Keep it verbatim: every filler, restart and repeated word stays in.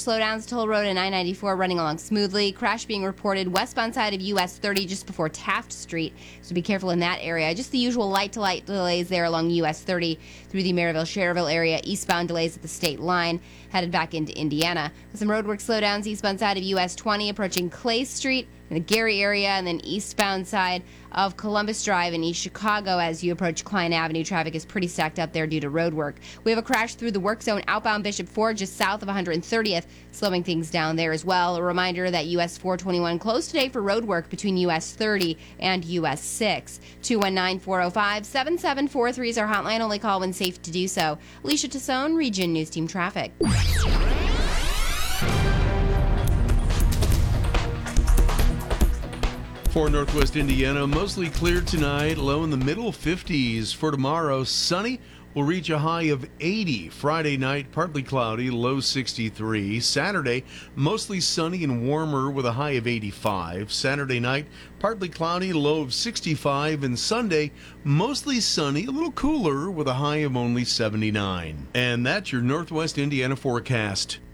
slowdowns. Toll Road and I ninety-four running along smoothly. Crash being reported westbound side of U S thirty just before Taft Street, so be careful in that area. Just the usual light-to-light delays there along U S thirty through the Maryville-Cherville area. Eastbound delays at the state line, headed back into Indiana. With some roadwork slowdowns eastbound side of U S twenty, approaching Clay Street in the Gary area, and then eastbound side of Columbus Drive in East Chicago as you approach Klein Avenue. Traffic is pretty stacked up there due to road work. We have a crash through the work zone outbound Bishop Ford just south of one hundred thirtieth, slowing things down there as well. A reminder that U S four twenty-one closed today for road work between U S thirty and U S six. two one nine, four oh five, seven seven four three is our hotline. Only call when safe to do so. Alicia Tassone, Region News Team Traffic. For Northwest Indiana, mostly clear tonight, low in the middle fifties. For tomorrow, sunny, will reach a high of eighty. Friday night, partly cloudy, low sixty-three. Saturday, mostly sunny and warmer with a high of eighty-five. Saturday night, partly cloudy, low of sixty-five. And Sunday, mostly sunny, a little cooler with a high of only seventy-nine. And that's your Northwest Indiana forecast.